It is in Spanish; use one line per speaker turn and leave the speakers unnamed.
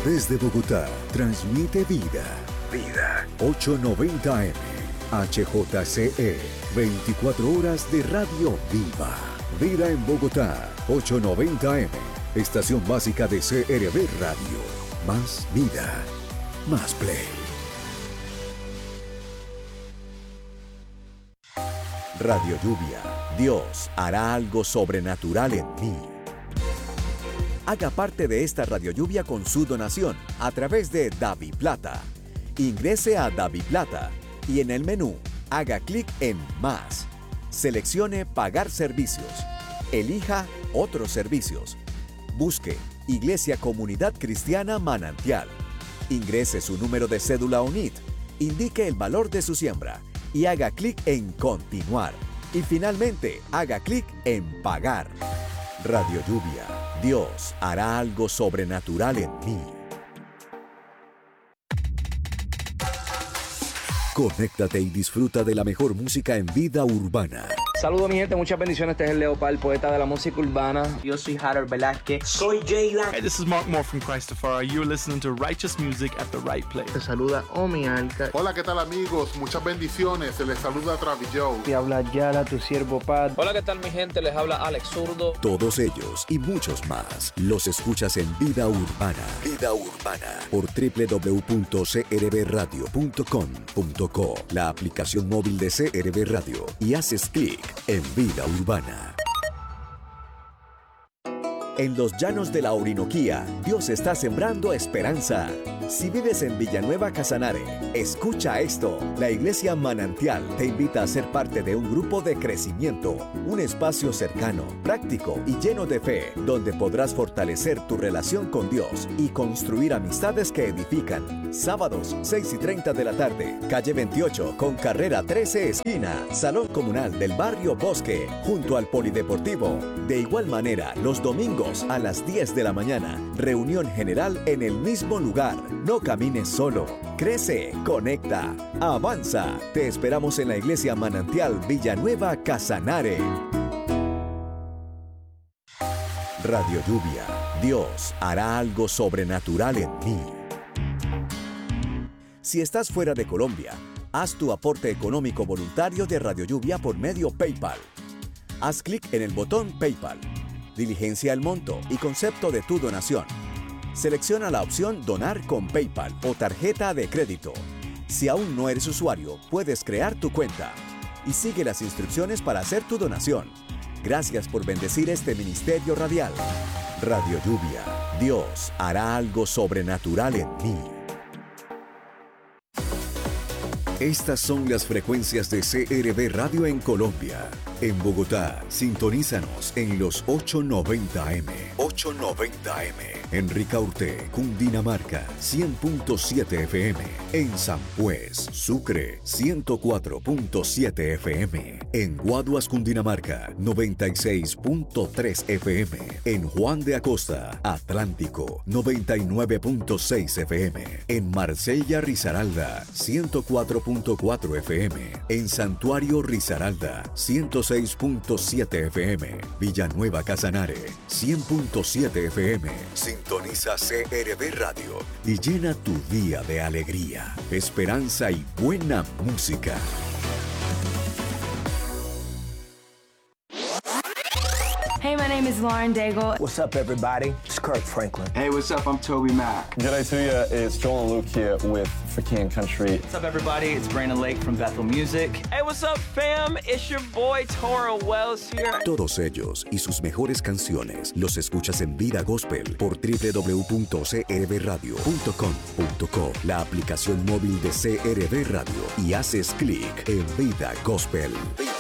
Desde Bogotá, transmite Vida. Vida. 890M. HJCE. 24 horas de radio viva. Vida en Bogotá. 890M. Estación básica de CRB Radio. Más vida. Más play. Radio Lluvia. Dios hará algo sobrenatural en mí. Haga parte de esta Radio Lluvia con su donación a través de DaviPlata. Ingrese a DaviPlata y en el menú haga clic en Más. Seleccione Pagar servicios. Elija Otros servicios. Busque Iglesia Comunidad Cristiana Manantial. Ingrese su número de cédula o NIT. Indique el valor de su siembra y haga clic en Continuar. Y finalmente haga clic en Pagar. Radio Lluvia. Dios hará algo sobrenatural en mí. Conéctate y disfruta de la mejor música en vida urbana.
Saludos mi gente, muchas bendiciones. Este es el Leopard, poeta de la música urbana.
Yo soy Harold Velázquez.
Soy Jayla.
Hey, this is Mark Moore from Christopher. You're listening to Righteous Music at the Right Place.
Te saluda Omi Alca.
Hola, ¿qué tal amigos? Muchas bendiciones. Se les saluda Travis Joe.
Te habla Yara, tu siervo Pat.
Hola, ¿qué tal mi gente? Les habla Alex Zurdo.
Todos ellos y muchos más los escuchas en Vida Urbana. Vida Urbana por www.crbradio.com.co, la aplicación móvil de CRB Radio, y haces clic en Vida Urbana. En los llanos de la Orinoquía, Dios está sembrando esperanza. Si vives en Villanueva Casanare, escucha esto. La Iglesia Manantial te invita a ser parte de un grupo de crecimiento, un espacio cercano, práctico y lleno de fe, donde podrás fortalecer tu relación con Dios y construir amistades que edifican. Sábados, 6:30 de la tarde, calle 28 con carrera 13 esquina, Salón Comunal del Barrio Bosque, junto al Polideportivo. De igual manera, los domingos a las 10 de la mañana, reunión general en el mismo lugar. No camines solo. Crece, conecta, avanza. Te esperamos en la Iglesia Manantial Villanueva Casanare. Radio Lluvia. Dios hará algo sobrenatural en mí. Si estás fuera de Colombia, haz tu aporte económico voluntario de Radio Lluvia por medio PayPal. Haz clic en el botón PayPal. Diligencia el monto y concepto de tu donación. Selecciona la opción Donar con PayPal o tarjeta de crédito. Si aún no eres usuario, puedes crear tu cuenta y sigue las instrucciones para hacer tu donación. Gracias por bendecir este ministerio radial. Radio Lluvia. Dios hará algo sobrenatural en mí. Estas son las frecuencias de CRB Radio en Colombia. En Bogotá, sintonízanos en los 890M. 890M. En Ricaurte, Cundinamarca, 100.7 FM. En San Juez, Sucre, 104.7 FM. En Guaduas, Cundinamarca, 96.3 FM. En Juan de Acosta, Atlántico, 99.6 FM. En Marsella, Risaralda, 104.4 FM. En Santuario, Risaralda, 106.7 FM. Villanueva, Casanare, 100.7 FM. Sintoniza CRB Radio y llena tu día de alegría, esperanza y buena música.
Hey, my name is Lauren Daigle.
What's up, everybody? It's Kirk Franklin.
Hey, what's up? I'm Toby Mac.
G'day to you. It's Joel and Luke here with For King Country.
What's up, everybody? It's Brandon Lake from Bethel Music.
Hey, what's up, fam? It's your boy, Toro Wells here.
Todos ellos y sus mejores canciones los escuchas en Vida Gospel por www.crbradio.com.co, la aplicación móvil de CRB Radio, y haces clic en Vida Gospel. Vida